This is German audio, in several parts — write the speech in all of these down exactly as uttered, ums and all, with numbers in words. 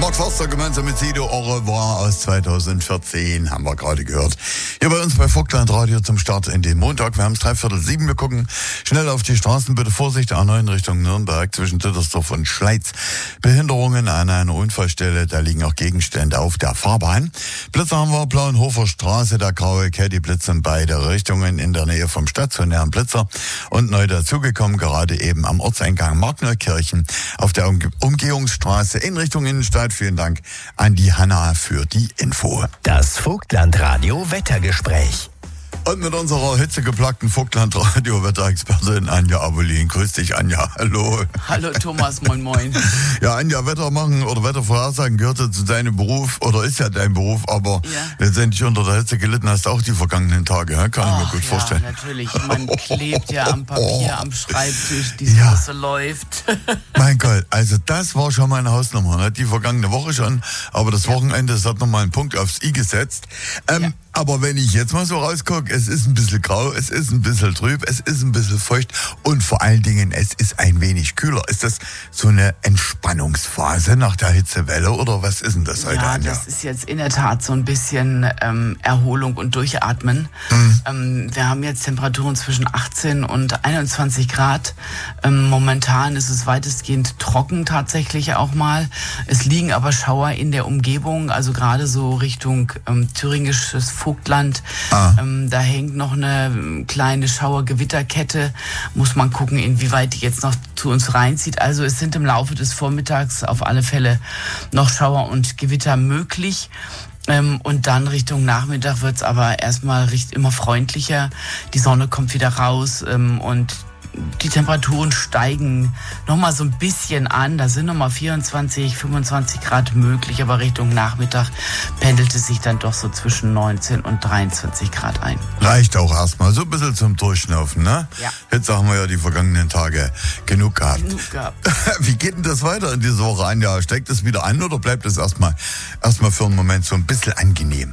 Mark Forster gemeinsam mit Sido Au revoir aus zweitausendvierzehn, haben wir gerade gehört. Hier bei uns bei Vogtland Radio zum Start in den Montag. Wir haben es dreiviertel sieben, wir gucken schnell auf die Straßen. Bitte Vorsicht, A neun Richtung Nürnberg zwischen Dittersdorf und Schleiz. Behinderungen an einer Unfallstelle, da liegen auch Gegenstände auf der Fahrbahn. Blitzer haben wir, Blauenhofer Straße, der graue Caddy Blitz in beide Richtungen in der Nähe vom stationären Blitzer. Und neu dazugekommen, gerade eben am Ortseingang Markneukirchen auf der um- Umgehungsstraße in Richtung Innenstadt. Vielen Dank an die Hanna für die Info. Das Vogtland-Radio Wettergespräch. Und mit unserer hitzegeplagten Vogtland-Radio-Wetterexpertin Anja Abolin. Grüß dich, Anja. Hallo. Hallo Thomas, moin moin. Ja, Anja, Wetter machen oder Wettervorhersagen gehört ja zu deinem Beruf oder ist ja dein Beruf, aber Ja. letztendlich unter der Hitze gelitten hast du auch die vergangenen Tage, ja? Kann ich mir Ach, gut ja, vorstellen. natürlich. Man klebt ja am Papier, am Schreibtisch, die Ja. Soße läuft. Mein Gott, also das war schon meine Hausnummer, ne? Die vergangene Woche schon, aber das Wochenende, das hat nochmal einen Punkt aufs I gesetzt. Ähm, Ja. Aber wenn ich jetzt mal so rausgucke, es ist ein bisschen grau, es ist ein bisschen trüb, es ist ein bisschen feucht und vor allen Dingen, es ist ein wenig kühler. Ist das so eine Entspannungsphase nach der Hitzewelle oder was ist denn das heute, Ja, Anja? das ist jetzt in der Tat so ein bisschen ähm, Erholung und Durchatmen. Mhm. Ähm, wir haben jetzt Temperaturen zwischen achtzehn und einundzwanzig Grad. Ähm, momentan ist es weitestgehend trocken tatsächlich auch mal. Es liegen aber Schauer in der Umgebung, also gerade so Richtung ähm, thüringisches Vogtland. Ah. Ähm, da hängt noch eine ähm, kleine Schauergewitterkette. Muss man gucken, inwieweit die jetzt noch zu uns reinzieht. Also es sind im Laufe des Vormittags auf alle Fälle noch Schauer und Gewitter möglich. Ähm, und dann Richtung Nachmittag wird's aber erstmal richt- immer freundlicher. Die Sonne kommt wieder raus ähm, und die Temperaturen steigen nochmal so ein bisschen an. Da sind nochmal vierundzwanzig, fünfundzwanzig Grad möglich, aber Richtung Nachmittag pendelt es sich dann doch so zwischen neunzehn und dreiundzwanzig Grad ein. Reicht auch erstmal, so ein bisschen zum Durchschnaufen, ne? Ja. Jetzt haben wir ja die vergangenen Tage genug gehabt. Genug gehabt. Wie geht denn das weiter in dieser Woche, Anja? Steigt es wieder an oder bleibt es erstmal erstmal für einen Moment so ein bisschen angenehm?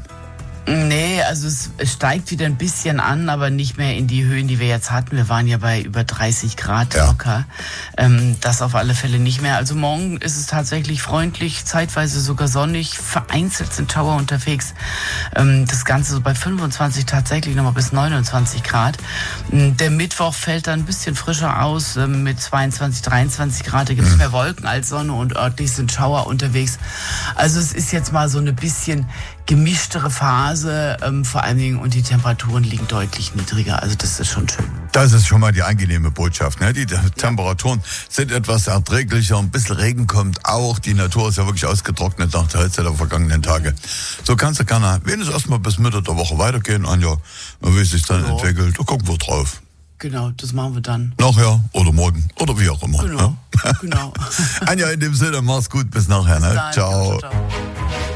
Nee, also es, es steigt wieder ein bisschen an, aber nicht mehr in die Höhen, die wir jetzt hatten. Wir waren ja bei über dreißig Grad Ja. locker. Ähm, das auf alle Fälle nicht mehr. Also morgen ist es tatsächlich freundlich, zeitweise sogar sonnig. Vereinzelt sind Schauer unterwegs. Ähm, das Ganze so bei fünfundzwanzig, tatsächlich nochmal bis neunundzwanzig Grad. Ähm, Der Mittwoch fällt dann ein bisschen frischer aus ähm, mit zweiundzwanzig, dreiundzwanzig Grad. Da gibt es mehr Wolken als Sonne und örtlich sind Schauer unterwegs. Also es ist jetzt mal so eine bisschen gemischtere Phase, ähm, vor allen Dingen, und die Temperaturen liegen deutlich niedriger. Also das ist schon schön. Das ist schon mal die angenehme Botschaft, ne? Die Temperaturen sind etwas erträglicher, ein bisschen Regen kommt auch. Die Natur ist ja wirklich ausgetrocknet nach der Hitze der vergangenen Tage. So kannst du gerne, wenn es erstmal bis Mitte der Woche weitergehen, Anja, wie es sich dann Ja. entwickelt, da gucken wir drauf. Genau, das machen wir dann. Nachher oder morgen oder wie auch immer. Genau, Ne? genau. Anja, in dem Sinne, mach's gut, bis nachher, ne? Dann, Ciao. ciao, ciao.